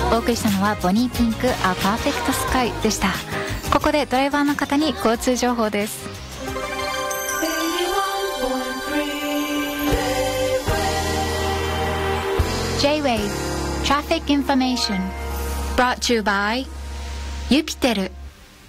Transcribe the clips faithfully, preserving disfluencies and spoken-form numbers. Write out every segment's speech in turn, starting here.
お送りしたのはボニーピンク A Perfect Sky でした。ここでドライバーの方に交通情報です。J-Wave Traffic Information Brought to you by ユピテル。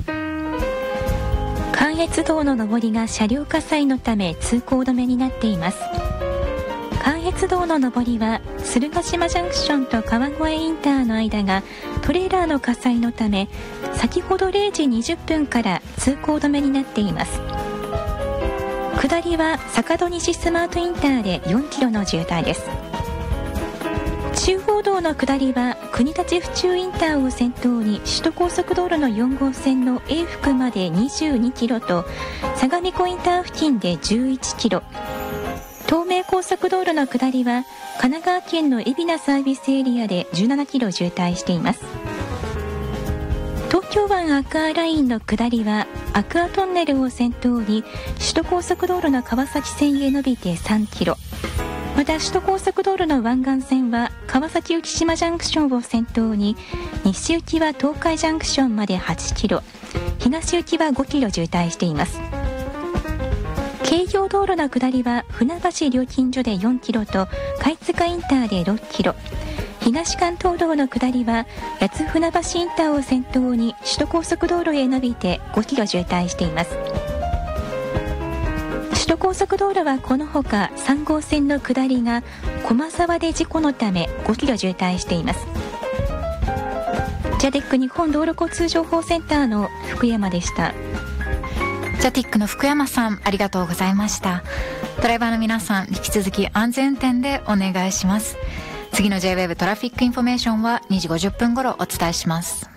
関越道の上りが車両火災のため通行止めになっています。関越道の上りは鶴ヶ島ジャンクションと川越インターの間がトレーラーの火災のため先ほどれいじにじゅっぷんから通行止めになっています。下りは坂戸西スマートインターでよんキロの渋滞です。中央道の下りは国立府中インターを先頭に首都高速道路のよん号線の永福までにじゅうにキロと相模湖インター付近でじゅういちキロ、東名高速道路の下りは神奈川県の海老名サービスエリアでじゅうななキロ渋滞しています。東京湾アクアラインの下りはアクアトンネルを先頭に首都高速道路の川崎線へ伸びてさんキロ、また首都高速道路の湾岸線は川崎浮島ジャンクションを先頭に西行きは東海ジャンクションまではちキロ、東行きはごキロ渋滞しています。京葉道路の下りは船橋料金所でよんキロと貝塚インターでろっキロ、東関東道の下りは八津船橋インターを先頭に首都高速道路へ伸びてごキロ渋滞しています。首都高速道路はこのほかさん号線の下りが駒沢で事故のためごキロ渋滞しています。ジャデック日本道路交通情報センターの福山でした。 ジャティックの福山さん、ありがとうございました。ドライバーの皆さん、引き続き安全運転でお願いします。次の J-Wave トラフィックインフォメーションはにじごじゅっぷん頃お伝えします。